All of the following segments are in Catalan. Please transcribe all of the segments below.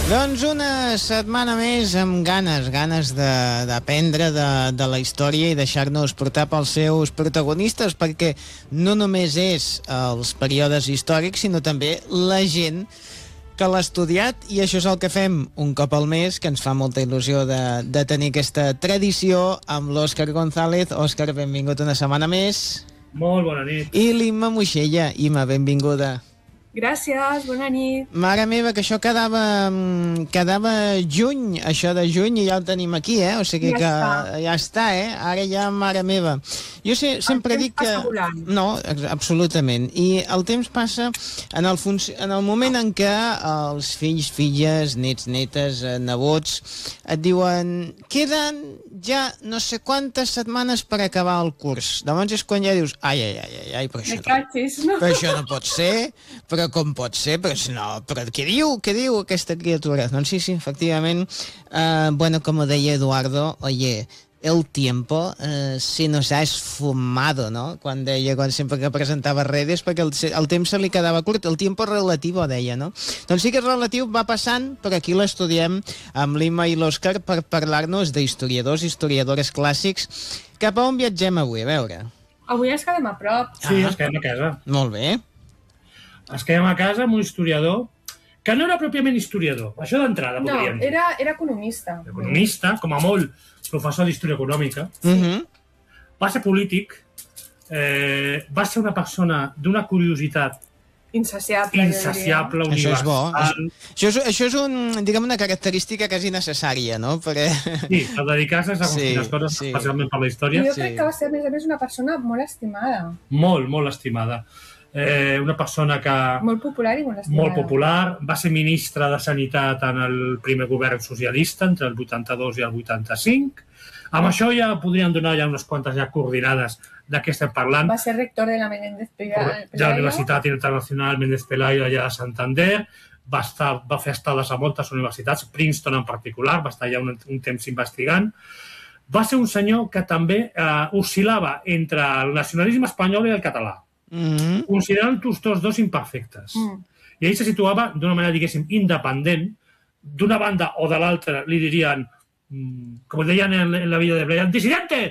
Doncs una setmana més amb ganes d'aprendre de la història i deixar-nos portar pels seus protagonistes, perquè no només és els períodes històrics, sinó també la gent que l'ha estudiat, i això és el que fem un cop al mes, que ens fa molta il·lusió de tenir aquesta tradició amb l'Òscar González. Òscar, benvingut una setmana més. Molt bona nit. I l'Imma Moixella. Imma, benvinguda. Gràcies, bona nit. Mare meva, que això quedava juny, això de juny, i ja ho tenim aquí, O sigui que ja està, Ara ja, mare meva. Jo sempre dic que... El temps passa volant. No, absolutament. I el temps passa en el moment en què els fills, filles, nets, netes, nebots, et diuen queden ja no sé quantes setmanes per acabar el curs. Llavors és quan ja dius, ai, però això no pot ser, però com pot ser? Però què diu aquesta criatura? Doncs sí, efectivament, bueno, como deia Eduardo, oye, el tiempo se nos ha esfumado, ¿no? Quan sempre que presentava redes, perquè el temps se li quedava curt, el tiempo relativo, deia, no? Doncs sí que és relatiu, va passant, però aquí l'estudiem amb l'Imma i l'Òscar per parlar-nos d'historiadors, historiadores clàssics. Cap a on viatgem avui? A veure. Avui ens quedem a prop. Sí, ens quedem a casa. Molt bé. Ens quedem a casa amb un historiador que no era pròpiament historiador. Això d'entrada, podríem dir. No, era economista. Economista, com a molt professor d'història econòmica. Va ser polític, va ser una persona d'una curiositat insaciable, universal. Això és bo. Això és una característica quasi necessària, no? Sí, per dedicar-se a quines coses, especialment per la història. Jo crec que va ser, a més, una persona molt estimada. Molt, molt estimada. Una persona que... Molt popular i molt estimada. Molt popular. Va ser ministre de Sanitat en el primer govern socialista, entre el 82 i el 85. Amb això ja podríem donar unes quantes coordinades de què estem parlant. Va ser rector de la Menéndez Pelayo. De la Universitat Internacional Menéndez Pelayo allà a Santander. Va fer estades a moltes universitats, Princeton en particular, va estar allà un temps investigant. Va ser un senyor que també oscil·lava entre el nacionalisme espanyol i el català. Considerant tots dos imperfectes. I ell se situava d'una manera, diguéssim, independent. D'una banda o de l'altra li dirien, com deien en la vida de Brian, dissidente!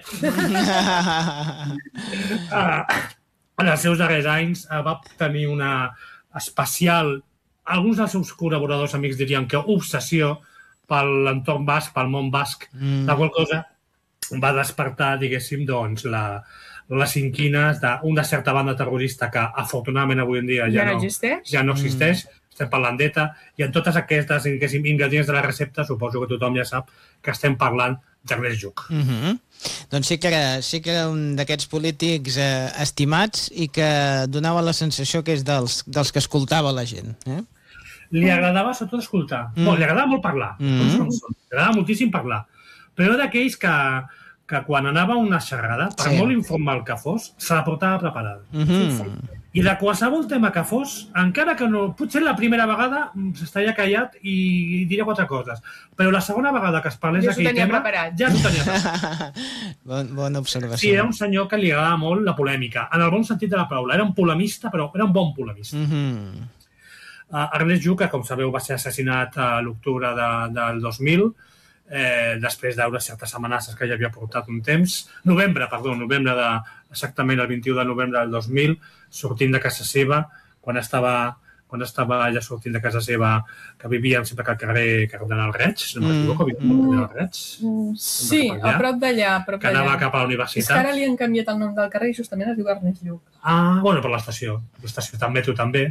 En els seus darrers anys va tenir una especial, alguns dels seus col·laboradors amics dirien que obsessió per l'entorn basc, pel món basc, la qual cosa va despertar, diguéssim, doncs, les inquines d'una certa banda terrorista que, afortunadament, avui en dia ja no existeix. Estem parlant d'ETA, i en totes aquestes ingredients de la recepta suposo que tothom ja sap que estem parlant d'Ernest Lluch. Doncs sí que era un d'aquests polítics estimats i que donava la sensació que és dels que escoltava la gent. Li agradava sobretot escoltar. Li agradava molt parlar. Li agradava moltíssim parlar. Però era d'aquells que quan anava a una xerrada, per molt informal que fos, se la portava preparada. I de qualsevol tema que fos, encara que no... Potser la primera vegada s'estaria callat i diria 4 coses, però la segona vegada que es parlés d'aquell tema... Ja s'ho tenia preparat. Bona observació. Sí, era un senyor que li agradava molt la polèmica, en el bon sentit de la paraula. Era un polemista, però era un bon polemista. Ernest Lluch, que com sabeu va ser assassinat a l'octubre del 2000, després d'unes certes amenaces que ja havia portat un temps, novembre exactament el 21 de novembre del 2000, sortint de casa seva, quan estava ja sortint de casa seva, que vivíem sempre al carrer Cardenal Reig, si no m'equivoco, Cardenal Reig. Sí, a prop d'allà. Que anava cap a la universitat. És que ara li han canviat el nom del carrer i justament es diu Ernest Lluch. Bueno, per l'estació. L'estació també, tu també.